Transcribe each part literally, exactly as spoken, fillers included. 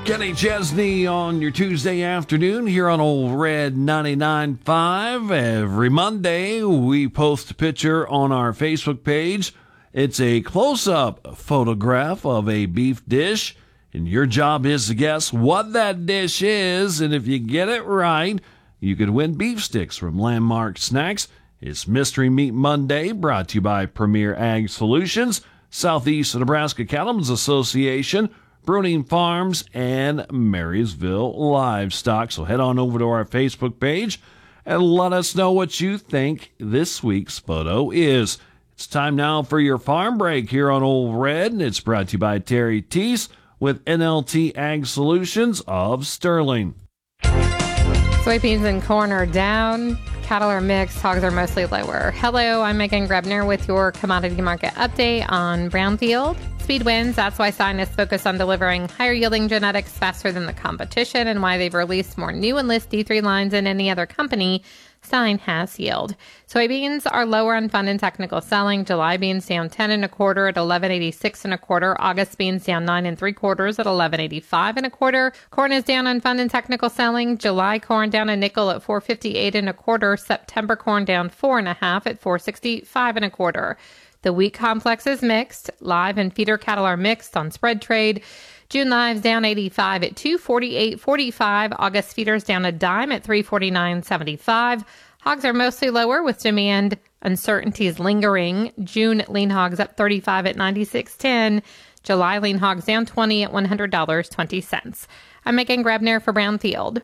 Kenny Chesney on your Tuesday afternoon here on Old Red ninety-nine point five. Every Monday, we post a picture on our Facebook page. It's a close-up photograph of a beef dish, and your job is to guess what that dish is, and if you get it right, you could win beef sticks from Landmark Snacks. It's Mystery Meat Monday, brought to you by Premier Ag Solutions, Southeast Nebraska Cattlemen's Association, Bruning Farms, and Marysville Livestock. So head on over to our Facebook page and let us know what you think this week's photo is. It's time now for your farm break here on Old Red, and it's brought to you by Terry Teese with N L T Ag Solutions of Sterling. Soybeans and corn are down. Cattle are mixed. Hogs are mostly lower. Hello, I'm Megan Grebner with your commodity market update on Brownfield. Speed wins. That's why Stein is focused on delivering higher yielding genetics faster than the competition and why they've released more new Enlist D three lines than any other company. Stein has yield. Soybeans are lower on fund and technical selling. July beans down ten and a quarter at eleven eighty-six and a quarter. August beans down nine and three quarters at eleven eighty-five and a quarter. Corn is down on fund and technical selling. July corn down a nickel at four fifty-eight and a quarter. September corn down four and a half at four sixty-five and a quarter. The wheat complex is mixed. Live and feeder cattle are mixed on spread trade. June lives down eighty-five at two forty-eight forty-five. August feeders down a dime at three forty-nine seventy-five. Hogs are mostly lower with demand uncertainties lingering. June lean hogs up thirty-five at ninety-six ten. July lean hogs down twenty at one hundred dollars and twenty cents. I'm Megan Grebner for Brownfield.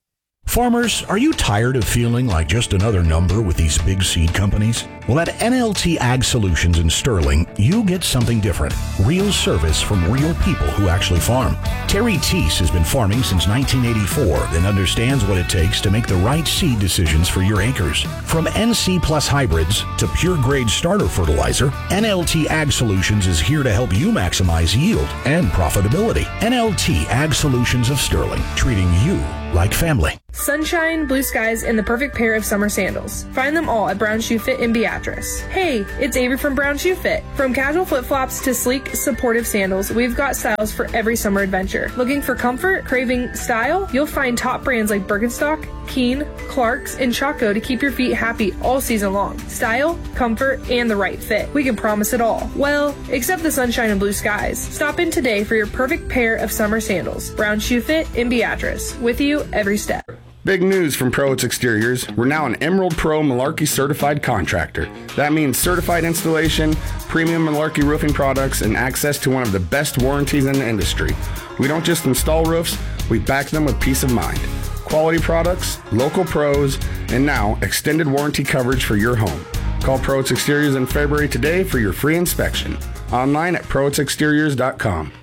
Farmers, are you tired of feeling like just another number with these big seed companies? Well, at N L T Ag Solutions in Sterling, you get something different. Real service from real people who actually farm. Terry Teese has been farming since nineteen eighty-four and understands what it takes to make the right seed decisions for your acres. From N C Plus hybrids to pure grade starter fertilizer, N L T Ag Solutions is here to help you maximize yield and profitability. N L T Ag Solutions of Sterling, treating you like family. Sunshine, blue skies, and the perfect pair of summer sandals. Find them all at Brown Shoe Fit in Beatrice. Hey, it's Avery from Brown Shoe Fit. From casual flip-flops to sleek, supportive sandals, we've got styles for every summer adventure. Looking for comfort, craving style? You'll find top brands like Birkenstock, Keen, Clarks, and Chaco to keep your feet happy all season long. Style, comfort, and the right fit. We can promise it all. Well, except the sunshine and blue skies. Stop in today for your perfect pair of summer sandals. Brown Shoe Fit in Beatrice. With you every step. Big news from Proates Exteriors. We're now an Emerald Pro Malarkey certified contractor. That means certified installation, premium Malarkey roofing products, and access to one of the best warranties in the industry. We don't just install roofs, we back them with peace of mind. Quality products, local pros, and now extended warranty coverage for your home. Call Proates Exteriors in February today for your free inspection. Online at proates exteriors dot com.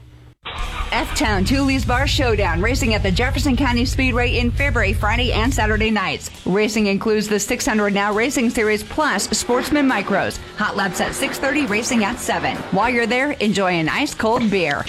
F-Town Tooley's Bar Showdown, racing at the Jefferson County Speedway in February, Friday and Saturday nights. Racing includes the six hundred Now Racing Series plus Sportsman Micros. Hot laps at six thirty, racing at seven. While you're there, enjoy an ice-cold beer.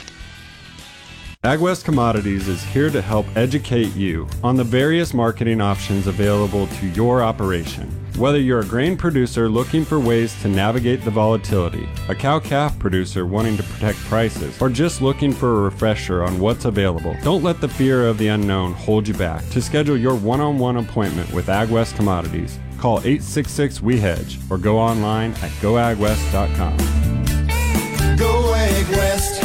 AgWest Commodities is here to help educate you on the various marketing options available to your operation. Whether you're a grain producer looking for ways to navigate the volatility, a cow-calf producer wanting to protect prices, or just looking for a refresher on what's available, don't let the fear of the unknown hold you back. To schedule your one-on-one appointment with AgWest Commodities, call eight six six, W E hedge or go online at go ag west dot com. Go AgWest.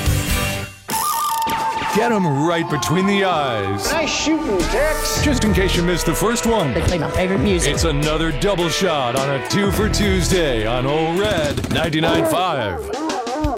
Get them right between the eyes. Nice shooting, Tex. Just in case you missed the first one. They play my favorite music. It's another double shot on a two for Tuesday on Old Red ninety-nine point five.